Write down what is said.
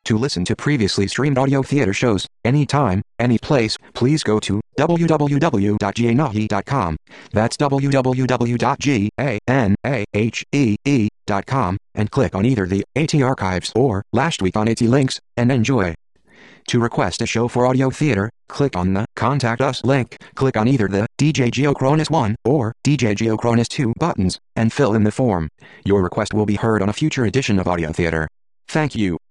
To listen to previously streamed audio theater shows, anytime, any place, please go to www.ganahe.com. That's www.ganahe.com, and click on either the AT Archives or Last Week on AT links, and enjoy. To request a show for audio theater, click on the Contact Us link, click on either the DJ Geocronus 1 or DJ Geocronus 2 buttons, and fill in the form. Your request will be heard on a future edition of Audio Theater. Thank you.